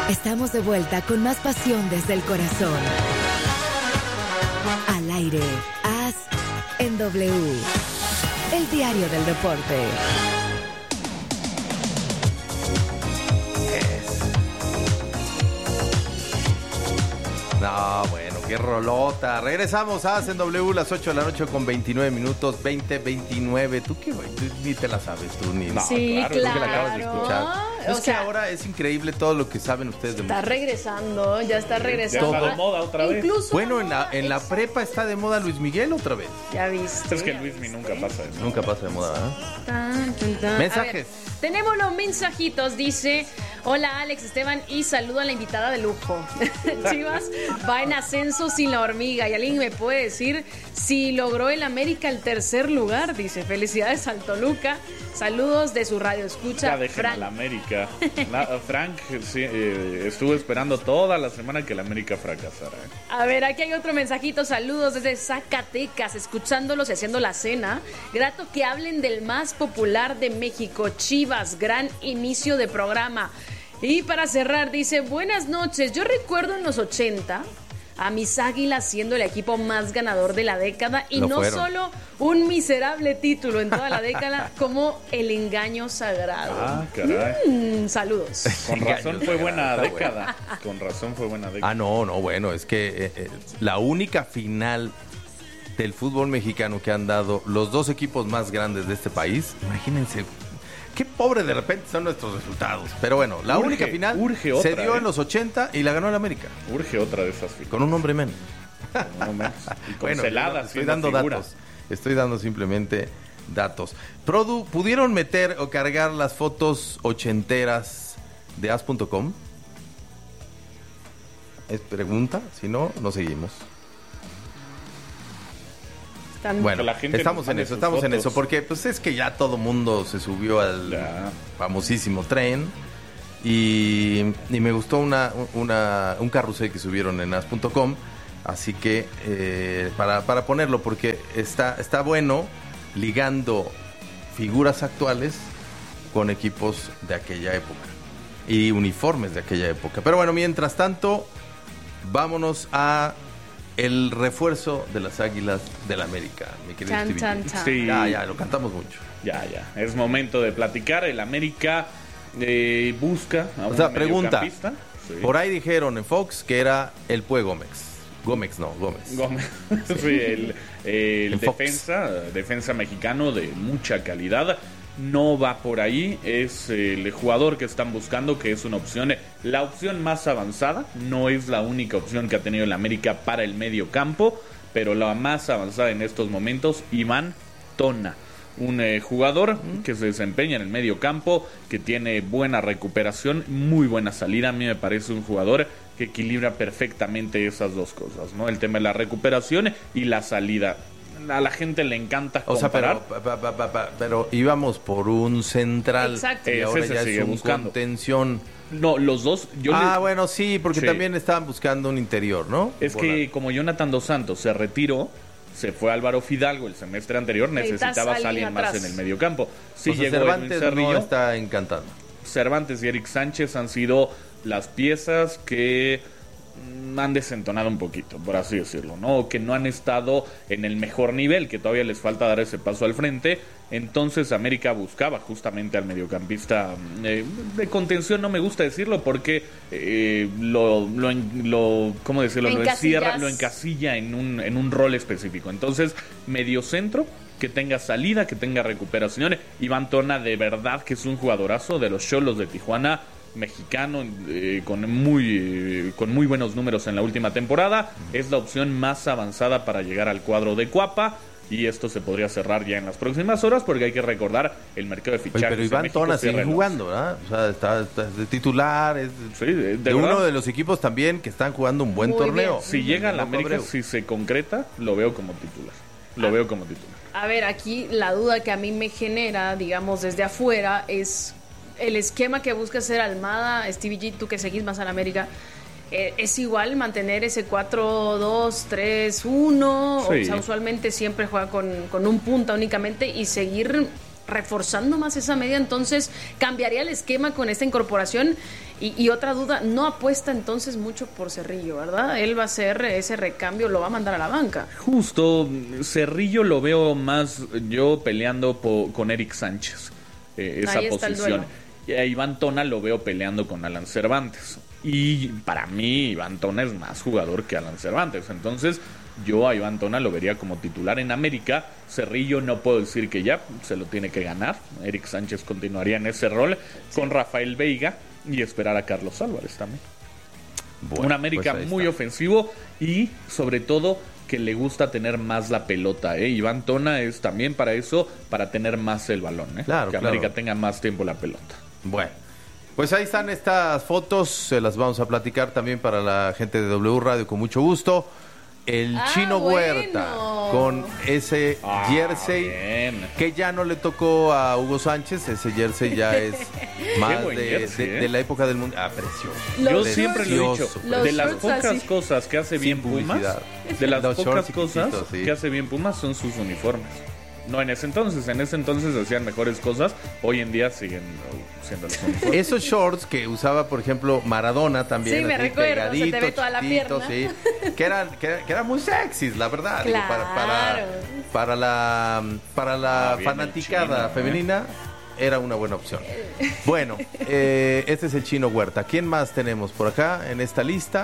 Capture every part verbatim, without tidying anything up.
Estamos de vuelta con más pasión desde el corazón. Al aire, A S en W, el diario del deporte. No, bueno, qué rolota. Regresamos a A S en W, las ocho de la noche con veintinueve minutos, veinte veintinueve. ¿Tú qué, güey? Tú ni te la sabes, tú ni... No, Sí, claro, claro. Tú que la acabas de escuchar. O Es que sea, ahora es increíble todo lo que saben ustedes de está música. regresando, ya está Ya regresando. está de moda otra vez. Incluso Bueno, en la, moda, en la exacto. prepa está de moda Luis Miguel otra vez. Ya viste. Es que ya Luismi viste. nunca pasa eso. Nunca pasa de moda, ¿verdad? Tan, tan, tan. Mensajes. A ver, tenemos los mensajitos, dice: hola Alex, Esteban, y saludo a la invitada de lujo. Chivas va en ascenso sin la hormiga. ¿Y alguien me puede decir si logró el América el tercer lugar? Dice, felicidades al Toluca. Saludos de su radio escucha, Ya dejen Frank. a la América. La- Frank sí, eh, estuvo esperando toda la semana que la América fracasara. ¿eh? A ver, aquí hay otro mensajito. Saludos desde Zacatecas, escuchándolos y haciendo la cena. Grato que hablen del más popular de México, Chivas. Gran inicio de programa. Y para cerrar, dice: buenas noches. Yo recuerdo en los ochenta a mis Águilas siendo el equipo más ganador de la década. Y Lo no fueron. solo un miserable título en toda la década, como el engaño sagrado. Ah, caray. Mm, saludos. Con razón Engaño, fue buena está década. Con razón fue buena década. Ah, no, no, bueno, es que eh, eh, la única final del fútbol mexicano que han dado los dos equipos más grandes de este país, imagínense, qué pobre de repente son nuestros resultados. Pero bueno, la Urge, única final urge se otra, dio ¿eh? en los ochenta y la ganó el América, Urge otra de esas figuras. con un hombre menos. No menos. Y con Bueno, Celada estoy siendo dando figura. datos, estoy dando simplemente datos. Produ, ¿pudieron meter o cargar las fotos ochenteras de as punto com? Es pregunta, si no, no seguimos. Están- Bueno, Que la gente estamos nos en mande eso, sus estamos en fotos. eso, porque pues es que ya todo mundo se subió al Ya. famosísimo tren y, y me gustó una, una, un carrusel que subieron en as punto com, así que eh, para, para ponerlo, porque está, está bueno ligando figuras actuales con equipos de aquella época y uniformes de aquella época. Pero bueno, mientras tanto, vámonos a el refuerzo de las Águilas del América, mi querido Chan, Stevie chan, G. chan. Sí. Ya, ya, lo cantamos mucho. Ya, ya. Es momento de platicar. El América eh, busca a un O sea, pregunta. mediocampista. Sí. Por ahí dijeron en Fox que era el Pue Gómez. Gómez, no, Gómez. Gómez. Sí, el, el En Fox. defensa, defensa mexicano de mucha calidad. No va por ahí, es el jugador que están buscando, que es una opción, la opción más avanzada. No es la única opción que ha tenido el América para el medio campo, pero la más avanzada en estos momentos, Iván Tona. Un eh, jugador que se desempeña en el medio campo, que tiene buena recuperación, muy buena salida. A mí me parece un jugador que equilibra perfectamente esas dos cosas, ¿no? El tema de la recuperación y la salida. A la gente le encanta O sea, comparar. pero, pa- pa- pa- pa- pero íbamos por un central Exacto. y Ese ahora se ya sigue es un buscando. contención. No, los dos. Yo ah, le- bueno, sí, porque Sí. también estaban buscando un interior, ¿no? Es Por que la- como Jonathan Dos Santos se retiró, se fue Álvaro Fidalgo el semestre anterior, Necesitas necesitabas alguien alguien más atrás. en el mediocampo. Sí o sea, llegó Edwin Cervantes Cerrillo. no está encantando. Cervantes y Eric Sánchez han sido las piezas que mm, han desentonado un poquito, por así decirlo, ¿no? O que no han estado en el mejor nivel, que todavía les falta dar ese paso al frente. Entonces América buscaba justamente al mediocampista eh, de contención, no me gusta decirlo porque eh, lo, lo, en- lo, ¿cómo decirlo? Lo Encasillas. encierra, lo encasilla en un, en un rol específico. Entonces, mediocentro, que tenga salida, que tenga recuperación. Iván Tona, de verdad que es un jugadorazo de los Xolos de Tijuana, mexicano, eh, con muy eh, con muy buenos números en la última temporada. Es la opción más avanzada para llegar al cuadro de Cuapa. Y esto se podría cerrar ya en las próximas horas, porque hay que recordar el mercado de Oye, fichajes. pero en Iván México Tona cierra sigue el once. jugando, ¿verdad? O sea, está, está de titular, es Sí, de, de de verdad, uno de los equipos también que están jugando un buen Muy torneo. bien. si llega a la Loco América, Abreu. si se concreta, lo veo como titular. Lo Ah. veo como titular. A ver, aquí la duda que a mí me genera, digamos, desde afuera, es el esquema que busca hacer Almada, Stevie G, tú que seguís más a la América. Eh, ¿Es igual mantener ese cuatro dos tres uno? Sí. O sea, usualmente siempre juega con, con un punta únicamente y seguir reforzando más esa media, entonces cambiaría el esquema con esta incorporación. Y, y otra duda, no apuesta entonces mucho por Cerrillo, ¿verdad? Él va a hacer ese recambio, lo va a mandar a la banca. Justo, Cerrillo lo veo más yo peleando po, con Eric Sánchez, eh, esa Ahí está el posición. duelo. Y a Iván Tona lo veo peleando con Alan Cervantes. Y para mí Iván Tona es más jugador que Alan Cervantes. Entonces yo a Iván Tona lo vería como titular en América. Cerrillo no puedo decir que ya se lo tiene que ganar. Eric Sánchez continuaría en ese rol con Rafael Veiga y esperar a Carlos Álvarez también. Bueno, Un América pues muy está. ofensivo y sobre todo que le gusta tener más la pelota, ¿eh? Iván Tona es también para eso, para tener más el balón, ¿eh? Claro, que claro. América tenga más tiempo la pelota. Bueno, pues ahí están estas fotos, se las vamos a platicar también para la gente de W Radio con mucho gusto. El Ah, Chino bueno. Huerta con ese Ah, jersey bien. que ya no le tocó a Hugo Sánchez, ese jersey ya es más buen de, jersey, de- ¿eh? de la época del mundo. Ah, precioso. Los Yo shorts- siempre lo he dicho, Precioso, los de las shorts pocas así. cosas que hace bien Pumas, publicidad. de las Los pocas shorts cosas chiquititos, sí. que hace bien Pumas son sus uniformes. No en ese entonces, en ese entonces hacían mejores cosas, hoy en día siguen uh, siendo los uniformes. Esos shorts que usaba, por ejemplo, Maradona también. Sí, me así, recuerdo, se te ve pegaditos, toda la chiquititos, pierna. sí, que eran, que, que eran muy sexys, la verdad. digo, para, para, Claro. para la, para la Ah, bien el fanaticada Chino, ¿eh? femenina era una buena opción. Bueno, eh, este es el Chino Huerta. ¿Quién más tenemos por acá en esta lista?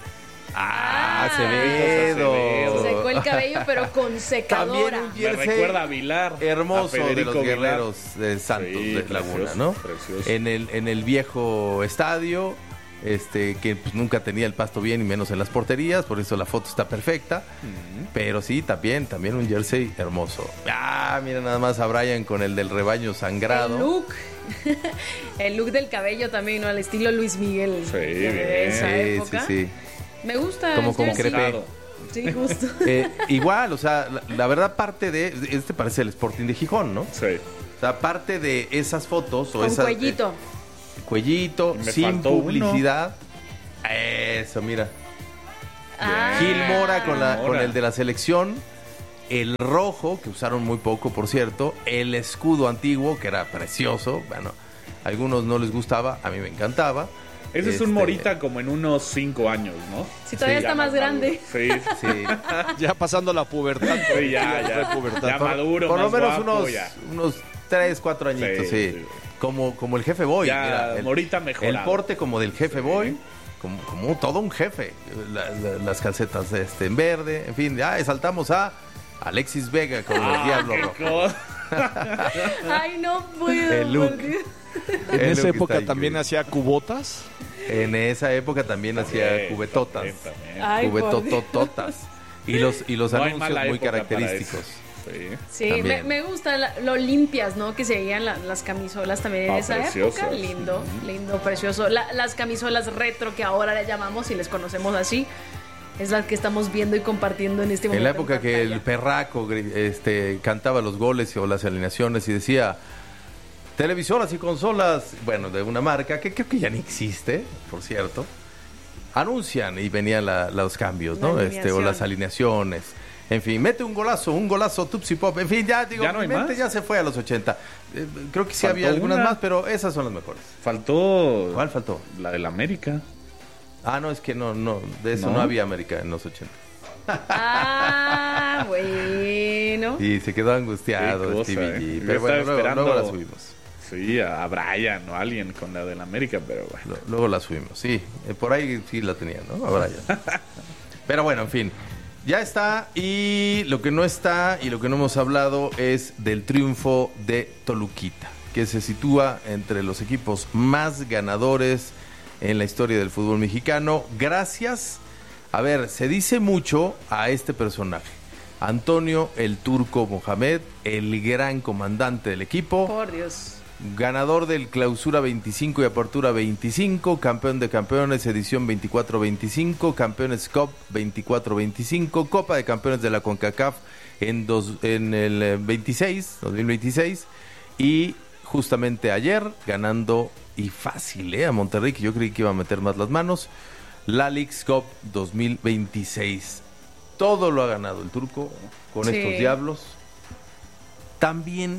Ah, Ah, Acevedo. Acevedo. Secó el cabello, pero con secadora. También un Me jersey recuerda a Vilar, hermoso a Federico de los Vilar. guerreros de Santos Sí, de Laguna, precioso, ¿no? precioso. En el en el viejo estadio, este que pues, nunca tenía el pasto bien y menos en las porterías, por eso la foto está perfecta. Pero sí, también también un jersey hermoso. Ah, mira nada más a Brian con el del rebaño sangrado. El look. El look del cabello también, ¿no? Al estilo Luis Miguel. Sí, de bien. esa Sí, época. sí, sí. Me gusta. Como el con jersey. crepé. Sí, justo. Eh, igual, o sea, la, la verdad parte de este parece el Sporting de Gijón, ¿no? Sí. O sea, parte de esas fotos o Con esas cuellito. eh, cuellito, Me sin faltó uno. publicidad. Eso, mira. Ah. Gil Mora con, la, Mora. con el de la selección. El rojo, que usaron muy poco, por cierto. El escudo antiguo, que era precioso. Bueno, a algunos no les gustaba, a mí me encantaba. Ese es Este, un Morita como en unos cinco años, ¿no? Si todavía Sí, está Ya más grande. maduro. Sí, Sí, Ya pasando la pubertad. sí, ya, ya. Pubertad. Ya maduro, por lo más menos guapo, unos, ya. unos tres, cuatro añitos, sí. Sí, sí. Como, como el jefe Boy. Ya, mira, el, Morita mejorado. el porte como del jefe Boy. Como, como todo un jefe. La- la- las calcetas este, en verde. En fin, ya saltamos a Alexis Vega con el Ah, Diablo qué Rojo. cosa. Ay, no puedo. El look. por Dios. En El esa look época está también increíble. hacía cubotas. En esa época también hacía También, cubetotas. también, también. Ay, por Dios. Cubetotototas. Y los, y los No hay anuncios mala muy época para característicos. eso. Sí. Sí, me, También. me gusta la- lo limpias, ¿no? Que se veían la- las camisolas también en Ah, esa preciosas. época. Lindo, lindo, precioso. La- las camisolas retro que ahora le llamamos y les conocemos así, es las que estamos viendo y compartiendo en este momento. En la época que el pantalla. perraco gri- este, cantaba los goles o las alineaciones y decía televisoras y consolas, bueno, de una marca que creo que ya ni existe, por cierto, anuncian y venían la- los cambios, ¿no? La Este, o alineación. las alineaciones. En fin, mete un golazo, un golazo Tupsi Pop. En fin, ya digo, ¿Ya no mi hay mente más? ya se fue a los ochenta. Eh, creo que sí Faltó había algunas una. más, pero esas son las mejores. Faltó. ¿Cuál faltó? La del América. Ah, no, es que no, no, de eso no, ¿No? había América en los ochenta. Ah, bueno. Y se quedó angustiado Qué cosa, Stevie ¿eh? G. Yo Pero bueno, estaba luego, esperando- luego la subimos. Sí, a Brian o a alguien con la del América, pero bueno. Lo- Luego la subimos, sí. Eh, Por ahí sí la tenía, ¿no? Ahora ya. Pero bueno, en fin. Ya está. Y lo que no está y lo que no hemos hablado es del triunfo de Toluquita, que se sitúa entre los equipos más ganadores en la historia del fútbol mexicano. Gracias. A ver, se dice mucho a este personaje. Antonio el Turco Mohamed, el gran comandante del equipo. Por Dios. Ganador del Clausura veinticinco y Apertura veinticinco, campeón de campeones edición veinticuatro veinticinco, Campeones Cup veinticuatro veinticinco, Copa de Campeones de la CONCACAF en, dos, en el eh, veintiséis, dos mil veintiséis, y justamente ayer ganando, y fácil, ¿eh? A Monterrey, que yo creí que iba a meter más las manos, la Leagues Cup dos mil veintiséis. Todo lo ha ganado el Turco con Sí. estos diablos. También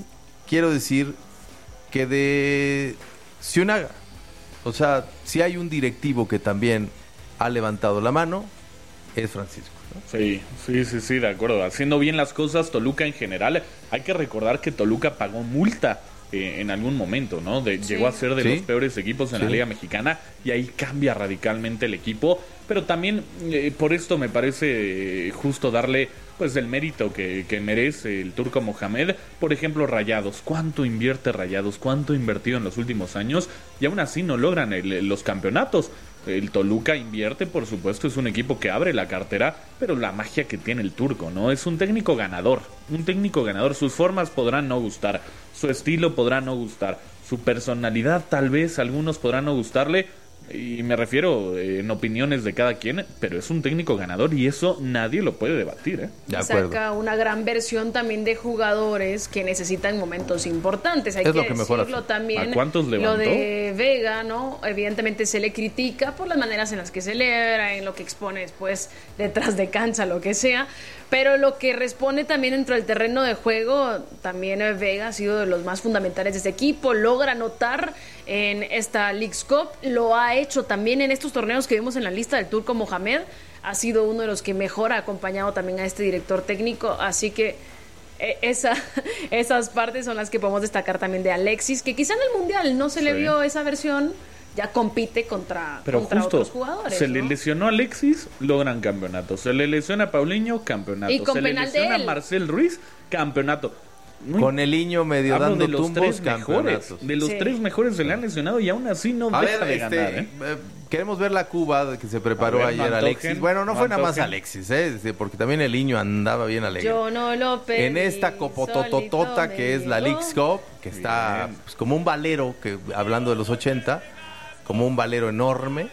quiero decir que de Ciunaga, o sea, si hay un directivo que también ha levantado la mano, es Francisco, ¿no? Sí, sí, sí, sí, de acuerdo. Haciendo bien las cosas, Toluca en general, hay que recordar que Toluca pagó multa eh, en algún momento, ¿no? De, Sí. Llegó a ser de Sí. los peores equipos en Sí. la Liga Mexicana y ahí cambia radicalmente el equipo. Pero también eh, por esto me parece eh, justo darle pues el mérito que, que merece el Turco Mohamed. Por ejemplo, Rayados. ¿Cuánto invierte Rayados? ¿Cuánto ha invertido en los últimos años? Y aún así no logran el- los campeonatos. El Toluca invierte, por supuesto, es un equipo que abre la cartera, pero la magia que tiene el Turco, ¿no? Es un técnico ganador, un técnico ganador. Sus formas podrán no gustar, su estilo podrá no gustar, su personalidad tal vez algunos podrán no gustarle, y me refiero eh, en opiniones de cada quien, pero es un técnico ganador y eso nadie lo puede debatir, ¿eh? De acuerdo. Saca una gran versión también de jugadores que necesitan momentos importantes. Hay Es que lo que mejor decirlo hace. también. ¿A cuántos Lo levantó? de Vega, ¿no? Evidentemente se le critica por las maneras en las que celebra, en lo que expone después detrás de cancha, lo que sea. Pero lo que responde también dentro del terreno de juego, también eh, Vega ha sido de los más fundamentales de este equipo. Logra anotar en esta Leagues Cup. Lo ha hecho también en estos torneos que vimos en la lista del Turco Mohamed. Ha sido uno de los que mejor ha acompañado también a este director técnico. Así que eh, esa, esas partes son las que podemos destacar también de Alexis, que quizá en el Mundial no se le Sí. vio esa versión. Ya compite contra, Pero contra justo, otros jugadores. se le ¿no? lesionó a Alexis, logran campeonato. Se le lesiona a Paulinho, campeonato. Y con se le penal de lesiona a él. Marcel Ruiz, campeonato. Muy- Con el niño medio Hablo dando de los tumbos, tres mejores. campeonatos. De los Sí. tres mejores se le han lesionado y aún así no A deja ver, de este, ganar, ¿eh? eh, queremos ver la Cuba que se preparó A ver, no ayer antojen, Alexis. Bueno, no no fue nada más antojen. Alexis, ¿eh? Este, porque también el niño andaba bien alegre. Yo no lo pedí, En esta copotototota solito que me es la llegó. Leagues Cup, que está Bien. pues, como un valero, que hablando de los ochenta, como un valero enorme.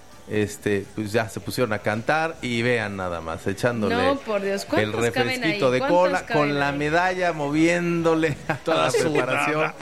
Este, pues ya se pusieron a cantar y vean nada más, echándole No, por Dios, el ¿cuántos caben refresquito ahí? de ¿Cuántos cola, caben con la ahí? medalla moviéndole a toda la preparación.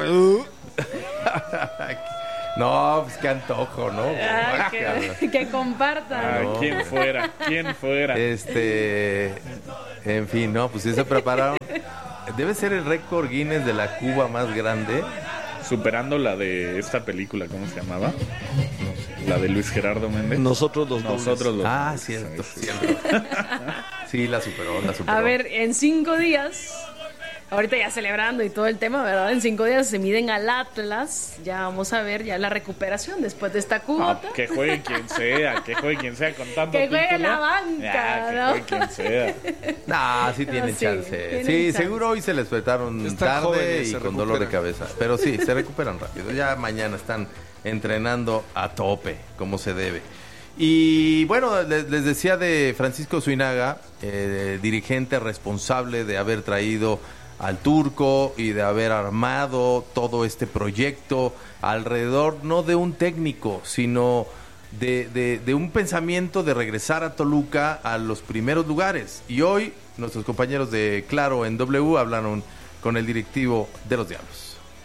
No, pues qué antojo, ¿no? Ah, que, que compartan. Ah, no. ¿Quién fuera? ¿Quién fuera? Este, en fin, no, pues sí se prepararon. Debe ser el récord Guinness de la Cuba más grande. Superando la de esta película, ¿cómo se llamaba? La de Luis Gerardo Méndez. Nosotros los nobles. Nosotros los Ah, nobles. cierto, Sí, sí. cierto. Sí, la superó, la superó. A ver, en cinco días, ahorita ya celebrando y todo el tema, ¿verdad? En cinco días se miden al Atlas. Ya vamos a ver ya la recuperación después de esta Ah, cubota. que juegue quien sea, que juegue quien sea con tanto Que juegue título. la banca, Ah, que ¿no? juegue quien sea. No, sí tienen sí, chance. tienen Sí, chance. seguro hoy se les despertaron Están tarde jóvenes, y se con dolor de recuperan. cabeza. Pero sí, se recuperan rápido. Ya mañana están entrenando a tope, como se debe. Y bueno, les, les decía de Francisco Zuinaga, eh, dirigente responsable de haber traído al Turco y de haber armado todo este proyecto alrededor no de un técnico, sino de, de, de un pensamiento de regresar a Toluca a los primeros lugares. Y hoy nuestros compañeros de Claro en W hablaron con el directivo de los Diablos.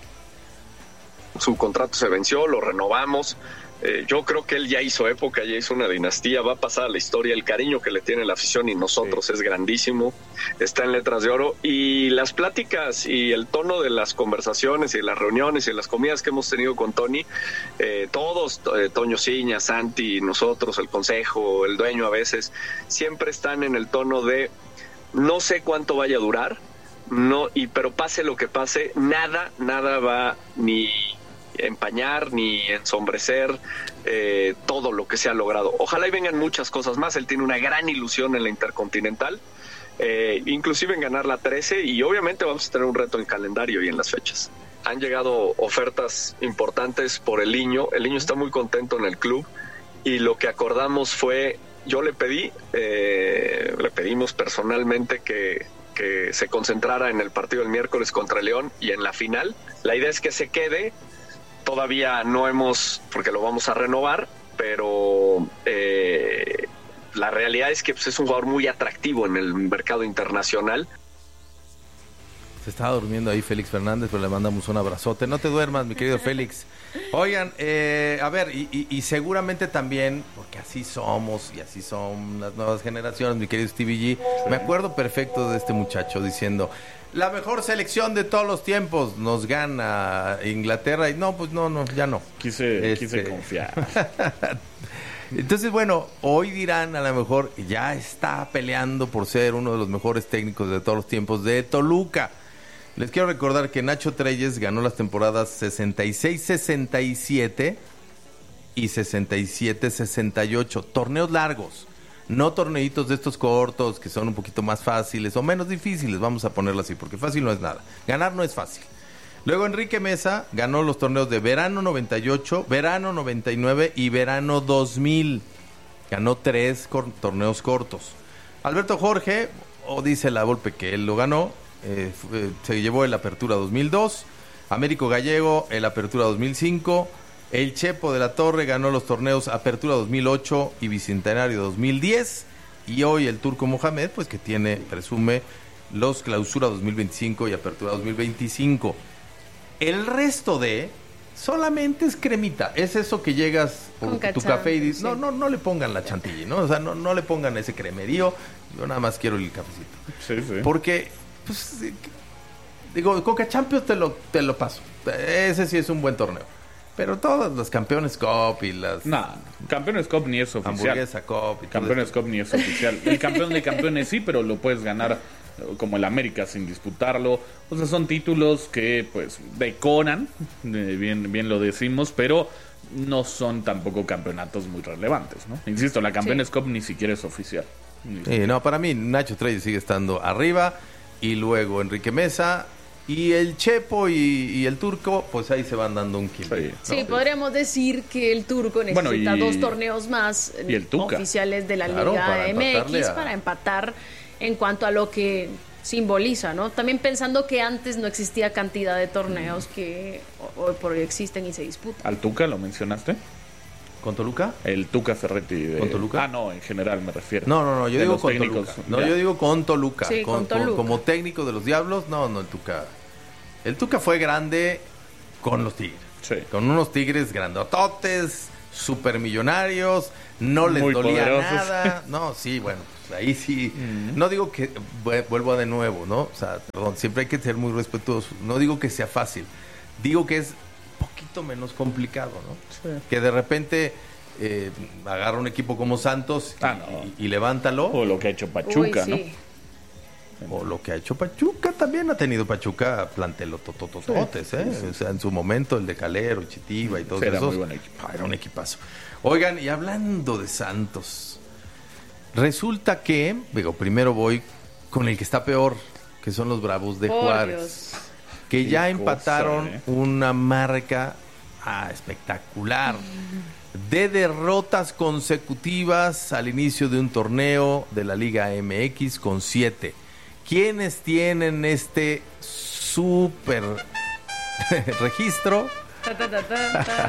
Su contrato se venció, lo renovamos. Eh, yo creo que él ya hizo época, ya hizo una dinastía, va a pasar a la historia. El cariño que le tiene la afición y nosotros es grandísimo, está en letras de oro. Y las pláticas y el tono de las conversaciones y las reuniones y las comidas que hemos tenido con Tony, eh, todos, eh, Toño Ciña, Santi, nosotros, el consejo, el dueño a veces, siempre están en el tono de no sé cuánto vaya a durar, no, y pero pase lo que pase, nada, nada va ni empañar ni ensombrecer eh, todo lo que se ha logrado. Ojalá y vengan muchas cosas más. Él tiene una gran ilusión en la Intercontinental, eh, inclusive en ganar la trece, y obviamente vamos a tener un reto en calendario y en las fechas. Han llegado ofertas importantes por el Niño. El Niño está muy contento en el club y lo que acordamos fue, yo le pedí, eh, le pedimos personalmente que que se concentrara en el partido del miércoles contra León y en la final. La idea es que se quede. Todavía no hemos, porque lo vamos a renovar, pero eh, la realidad es que pues, es un jugador muy atractivo en el mercado internacional. Se estaba durmiendo ahí Félix Fernández, pero le mandamos un abrazote. No te duermas, mi querido Félix. Oigan, eh, a ver, y, y, y seguramente también, porque porque así somos y así son las nuevas generaciones, mi querido Stevie G. Me acuerdo perfecto de este muchacho diciendo, la mejor selección de todos los tiempos, nos gana Inglaterra, y no, pues no, no, ya no. Quise, Este... quise confiar. Entonces, bueno, hoy dirán a lo mejor, ya está peleando por ser uno de los mejores técnicos de todos los tiempos de Toluca. Les quiero recordar que Nacho Treyes ganó las temporadas sesenta y seis sesenta y siete y sesenta y siete sesenta y ocho. Torneos largos, no torneitos de estos cortos que son un poquito más fáciles o menos difíciles, vamos a ponerlo así, porque fácil no es nada. Ganar no es fácil. Luego Enrique Mesa ganó los torneos de verano noventa y ocho, verano noventa y nueve y verano dos mil. Ganó tres cor- torneos cortos. Alberto Jorge, o dice la Volpe que él lo ganó, eh, fue, se llevó el Apertura dos mil dos. Américo Gallego, el Apertura dos mil cinco. El Chepo de la Torre ganó los torneos Apertura dos mil ocho y Bicentenario dos mil diez. Y hoy el Turco Mohamed, pues que tiene, presume, los Clausura dos mil veinticinco y Apertura dos mil veinticinco. El resto de solamente es cremita. Es eso que llegas por Con tu cachán, café y dices, sí. no, no, no le pongan la chantilly, ¿no? O sea, no, no le pongan ese cremerío. Yo nada más quiero el cafecito. Sí, sí. Porque, pues, eh, digo, Coca Champions te lo, te lo paso. Ese sí es un buen torneo. Pero todas las Campeones Cup y las No, Campeones Cup ni es oficial. Hamburguesa Cup y todo Campeones esto. Cup ni es oficial. El campeón de campeones sí, pero lo puedes ganar eh, como el América sin disputarlo. O sea, son títulos que pues decoran, eh, bien, bien lo decimos, pero no son tampoco campeonatos muy relevantes, ¿no? Insisto, la Campeones Cup ni siquiera es oficial. Ni- Sí, no, para mí Nacho Treyes sigue estando arriba. Y luego Enrique Mesa y el Chepo y, y el Turco, pues ahí se van dando un kilo. Sí. Sí, podríamos decir que el Turco necesita Bueno, y- dos torneos más eh, y el Tuca. oficiales de la Claro, Liga para M empatarle X a- para empatar en cuanto a lo que simboliza, ¿no? También pensando que antes no existía cantidad de torneos que ho- hoy por hoy existen y se disputan. ¿Al Tuca lo mencionaste? ¿Con Toluca? El Tuca Ferretti. De... ¿Con Toluca? Ah, no, en general me refiero. No, no, no, yo De digo los con técnicos, Toluca. No, ya. yo digo con Toluca. Sí, con con- Toluca. como técnico de los Diablos, no, no, el Tuca. El Tuca fue grande con los Tigres. Sí. Con unos Tigres grandototes, supermillonarios, no les Muy dolía poderosos. nada. No, sí, bueno, pues ahí sí. No digo que, vu- vuelvo a de nuevo, ¿no? O sea, perdón, siempre hay que ser muy respetuosos. No digo que sea fácil. Digo que es un poquito menos complicado, ¿no? Sí. Que de repente eh, agarra un equipo como Santos y, Ah, no. y- y levántalo. O lo que ha hecho Pachuca, Uy, ¿no? sí. O lo que ha hecho Pachuca, también ha tenido Pachuca plantelototototes, Sí, ¿eh? sí, sí. O sea, en su momento el de Calero, Chitiba y todos Sí, era esos. muy buen equipo. Ah, era un equipazo. Oigan, y hablando de Santos, resulta que, digo, primero voy con el que está peor, que son los Bravos de Por Juárez, Dios. que Qué ya cosa, empataron ¿eh? una marca ah, espectacular de derrotas consecutivas al inicio de un torneo de la Liga M X con siete. ¿Quiénes tienen este súper registro? Ta, ta, ta, ta, ta.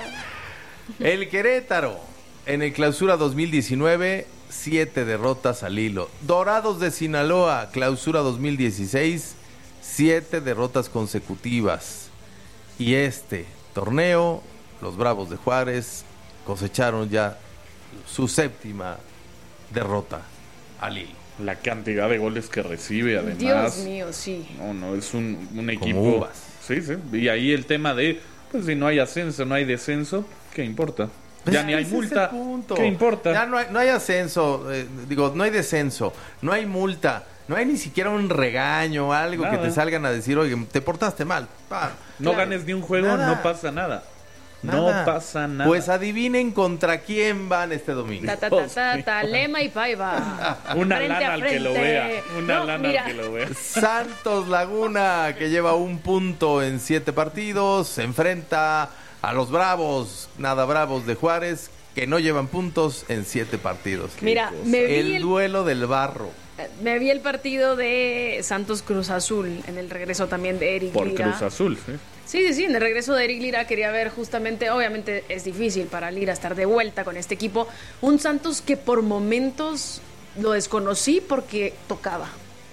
El Querétaro, en el Clausura dos mil diecinueve, siete derrotas al hilo. Dorados de Sinaloa, Clausura dos mil dieciséis, siete derrotas consecutivas. Y este torneo, los Bravos de Juárez cosecharon ya su séptima derrota al hilo. La cantidad de goles que recibe, además. Dios mío, sí. No, no, es un, un equipo. uvas. Sí, sí. Y ahí el tema de, pues si no hay ascenso, no hay descenso, ¿qué importa? Ya ni hay Ese es el multa. punto. ¿Qué importa? Ya no hay, no hay ascenso, eh, digo, no hay descenso, no hay multa, no hay ni siquiera un regaño, algo Nada. que te salgan a decir, oye, te portaste mal. Pa. no claro. ganes ni un juego, Nada. no pasa nada. Nada. No pasa nada. Pues adivinen contra quién van este domingo. Ta, ta, ta, ta, ta, Lema y Paiva. Una Frente lana a al que lo frente. vea. Una No, lana mira, al que lo vea. Santos Laguna, que lleva un punto en siete partidos, se enfrenta a los Bravos, nada Bravos de Juárez, que no llevan puntos en siete partidos. Mira, cosa. me vi, El el, duelo del barro. me vi el partido de Santos Cruz Azul en el regreso también de Eric Por Lira. Cruz Azul, sí. Sí, sí, sí, en el regreso de Eric Lira quería ver justamente, obviamente es difícil para Lira estar de vuelta con este equipo, un Santos que por momentos lo desconocí porque tocaba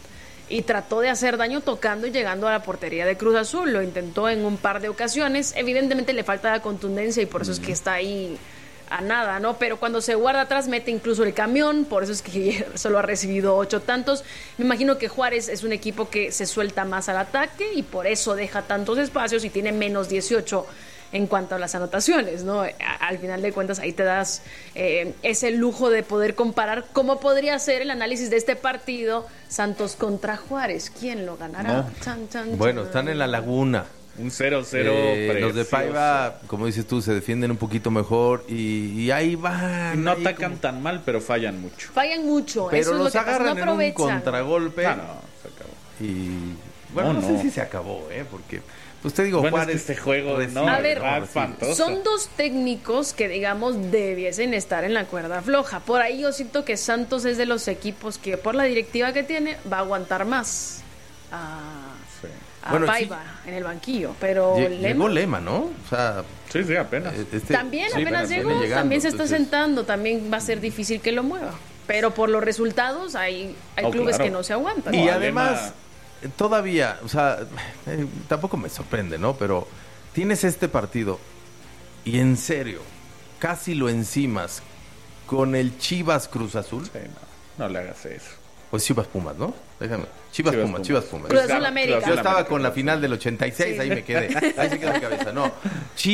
y trató de hacer daño tocando y llegando a la portería de Cruz Azul, lo intentó en un par de ocasiones, evidentemente le falta la contundencia y por eso es que está ahí a nada, ¿no? Pero cuando se guarda atrás mete incluso el camión, por eso es que solo ha recibido ocho tantos. Me imagino que Juárez es un equipo que se suelta más al ataque y por eso deja tantos espacios y tiene menos dieciocho en cuanto a las anotaciones, ¿no? Al final de cuentas ahí te das eh, ese lujo de poder comparar cómo podría ser el análisis de este partido Santos contra Juárez. ¿Quién lo ganará? No. Chan, chan, Bueno, chan. están en la laguna. Un cero cero Eh, los de precioso. Paiva, como dices tú, se defienden un poquito mejor y, y ahí van. No ahí atacan como- tan mal, pero fallan mucho. Fallan mucho, Pero eso es los lo que pasa, no agarran en un aprovechan. contragolpe. Ah, no, se acabó. Y bueno, No, no, sé no. si se acabó, ¿eh? Porque, pues te digo, Bueno, es Juárez. que este juego, recibe, no, A ver, va recibe. espantoso. Son dos técnicos que, digamos, debiesen estar en la cuerda floja. Por ahí yo siento que Santos es de los equipos que, por la directiva que tiene, va a aguantar más a, Sí. a Bueno, Paiva en el banquillo. Pero Lle- Lema Llegó Lema, ¿no? O sea, Sí, sí, apenas. eh, este- también sí, apenas apenas llegó, viene llegando, también se está entonces- sentando, también va a ser difícil que lo mueva. Pero por los resultados hay, hay Oh, clubes claro. que no se aguantan. Y No, además, Lema- eh, todavía, o sea, eh, tampoco me sorprende, ¿no? Pero tienes este partido y en serio, casi lo encimas con el Chivas Cruz Azul. Sí, no, no le hagas eso. Pues Chivas Pumas, ¿no? Déjame. Chivas, Chivas Pumas, Pumas. Chivas Pumas. Cruz Azul América. Yo estaba con la final del ochenta y seis, Sí. ahí me quedé. Ahí se quedó mi cabeza. No,